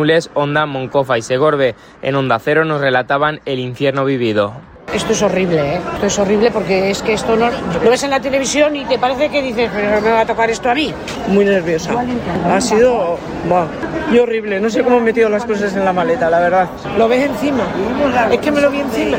Nules, Onda, Moncofa y Segorbe. En Onda Cero nos relataban el infierno vivido. Esto es horrible, ¿eh? Esto es horrible porque es que esto no lo ves en la televisión y te parece que dices, pero me va a tocar esto a mí. Muy nerviosa. Ha sido y horrible. No sé cómo he metido las cosas en la maleta, la verdad. Lo ves encima. Es que me lo vi encima.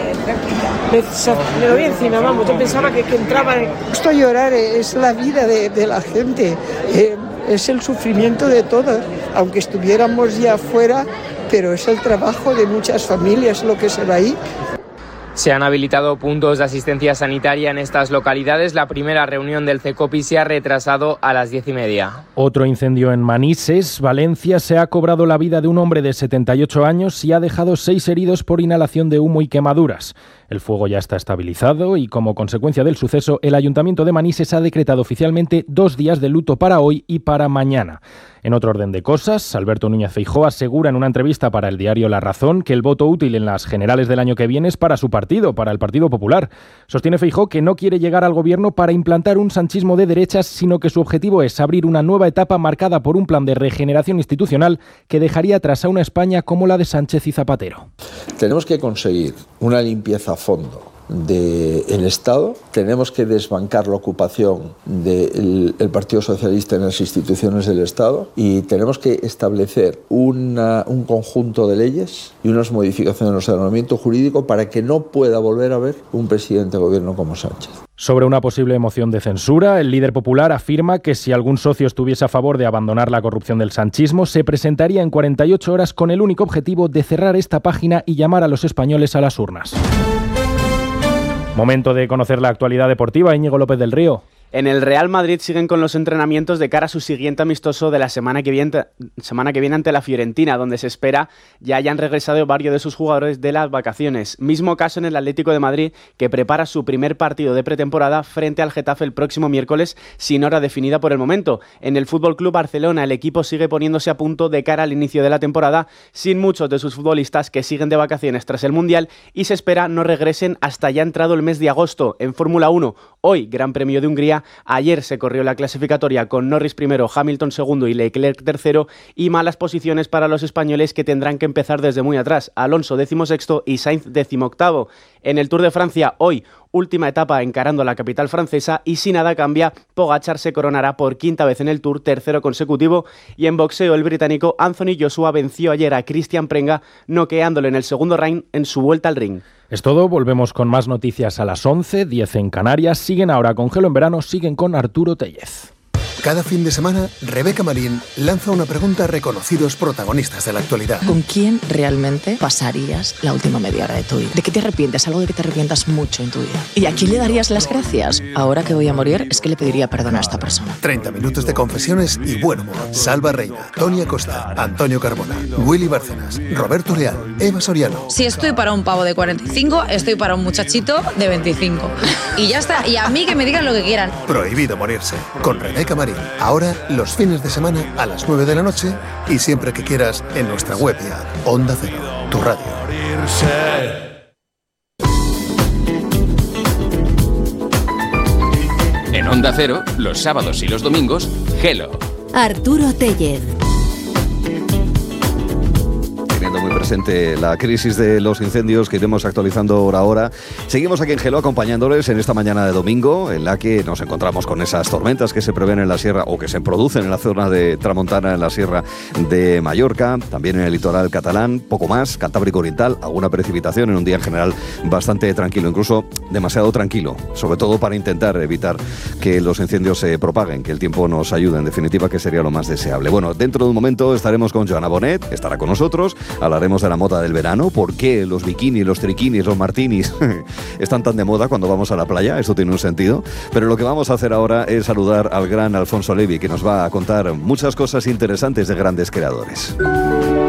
Me lo vi encima, vamos. Yo pensaba que entraba. Esto llorar es la vida de la gente. Es el sufrimiento de todos. Aunque estuviéramos ya afuera, pero es el trabajo de muchas familias lo que se va ahí. Se han habilitado puntos de asistencia sanitaria en estas localidades. La primera reunión del CECOPI se ha retrasado a las 10:30. Otro incendio en Manises, Valencia. Se ha cobrado la vida de un hombre de 78 años y ha dejado 6 heridos por inhalación de humo y quemaduras. El fuego ya está estabilizado y, como consecuencia del suceso, el Ayuntamiento de Manises ha decretado oficialmente 2 días de luto para hoy y para mañana. En otro orden de cosas, Alberto Núñez Feijóo asegura en una entrevista para el diario La Razón que el voto útil en las generales del año que viene es para su partido, para el Partido Popular. Sostiene Feijóo que no quiere llegar al gobierno para implantar un sanchismo de derechas, sino que su objetivo es abrir una nueva etapa marcada por un plan de regeneración institucional que dejaría atrás a una España como la de Sánchez y Zapatero. Tenemos que conseguir una limpieza a fondo del Estado, tenemos que desbancar la ocupación del Partido Socialista en las instituciones del Estado y tenemos que establecer un conjunto de leyes y unas modificaciones en el ordenamiento jurídico para que no pueda volver a haber un presidente de gobierno como Sánchez. Sobre una posible moción de censura, el líder popular afirma que si algún socio estuviese a favor de abandonar la corrupción del sanchismo, se presentaría en 48 horas con el único objetivo de cerrar esta página y llamar a los españoles a las urnas. Momento de conocer la actualidad deportiva. Íñigo López del Río. En el Real Madrid siguen con los entrenamientos de cara a su siguiente amistoso de la semana que viene ante la Fiorentina, donde se espera ya hayan regresado varios de sus jugadores de las vacaciones. Mismo caso en el Atlético de Madrid, que prepara su primer partido de pretemporada frente al Getafe el próximo miércoles, sin hora definida por el momento. En el FC Barcelona, el equipo sigue poniéndose a punto de cara al inicio de la temporada, sin muchos de sus futbolistas que siguen de vacaciones tras el Mundial y se espera no regresen hasta ya entrado el mes de agosto. En Fórmula 1, hoy Gran Premio de Hungría. Ayer se corrió la clasificatoria con Norris primero, Hamilton segundo y Leclerc tercero, y malas posiciones para los españoles que tendrán que empezar desde muy atrás. Alonso 16º y Sainz 18º. En el Tour de Francia, hoy, última etapa encarando la capital francesa y si nada cambia, Pogačar se coronará por 5ª vez en el Tour, 3º consecutivo, y en boxeo el británico Anthony Joshua venció ayer a Cristian Prenga, noqueándolo en el segundo round en su vuelta al ring. Es todo, volvemos con más noticias a las 11, 10 en Canarias. Siguen ahora con Gelo en Verano, siguen con Arturo Tellez. Cada fin de semana, Rebeca Marín lanza una pregunta a reconocidos protagonistas de la actualidad. ¿Con quién realmente pasarías la última media hora de tu vida? ¿De qué te arrepientes? Algo de que te arrepientas mucho en tu vida. ¿Y a quién le darías las gracias? Ahora que voy a morir, es que le pediría perdón a esta persona. 30 minutos de confesiones y buen humor. Salva Reina, Tony Acosta, Antonio Carbona, Willy Bárcenas, Roberto Leal, Eva Soriano. Si estoy para un pavo de 45, estoy para un muchachito de 25. Y ya está. Y a mí que me digan lo que quieran. Prohibido morirse. Con Rebeca Marín. Ahora, los fines de semana a las 9 de la noche y siempre que quieras en nuestra web y app. Onda Cero, tu radio. En Onda Cero, los sábados y los domingos, Gelo. Arturo Tellez. Teniendo muy presente la crisis de los incendios que iremos actualizando hora a hora. Seguimos aquí en Gelo acompañándoles en esta mañana de domingo, en la que nos encontramos con esas tormentas que se prevén en la sierra o que se producen en la zona de Tramontana, en la sierra de Mallorca, también en el litoral catalán, poco más, Cantábrico Oriental, alguna precipitación en un día en general bastante tranquilo, incluso demasiado tranquilo, sobre todo para intentar evitar que los incendios se propaguen, que el tiempo nos ayude, en definitiva, que sería lo más deseable. Bueno, dentro de un momento estaremos con Joana Bonet, estará con nosotros. Hablaremos de la moda del verano, por qué los bikinis, los triquinis, los martinis están tan de moda cuando vamos a la playa, esto tiene un sentido. Pero lo que vamos a hacer ahora es saludar al gran Alfonso Levi, que nos va a contar muchas cosas interesantes de grandes creadores.